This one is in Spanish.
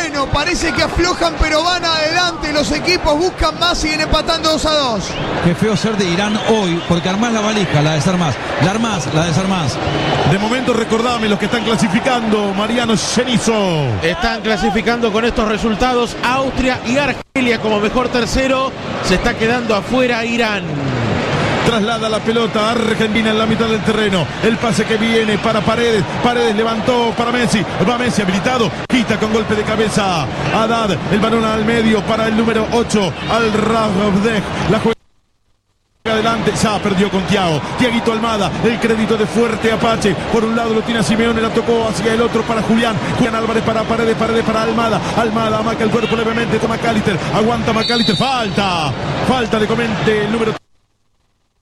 bueno, parece que aflojan pero van adelante, los equipos buscan más, siguen empatando 2-2. Qué feo ser de Irán hoy, porque armás la valija, la desarmás, la armás, la desarmás. De momento recordame los que están clasificando, Mariano Cenizo. Están clasificando con estos resultados Austria y Argelia como mejor tercero. Se está quedando afuera Irán. Traslada la pelota Argentina en la mitad del terreno. El pase que viene para Paredes. Paredes levantó para Messi. Va Messi habilitado. Quita con golpe de cabeza. Haddad. El balón al medio para el número 8. Al Ravdej. La juega adelante, ya perdió con Thiago. Thiaguito Almada, el crédito de Fuerte Apache. Por un lado lo tiene a Simeone, la tocó hacia el otro para Julián. Julián Álvarez para Paredes, Paredes para Almada. Almada amaca el cuerpo levemente, toma McAllister. Aguanta McAllister, falta de Comente, el número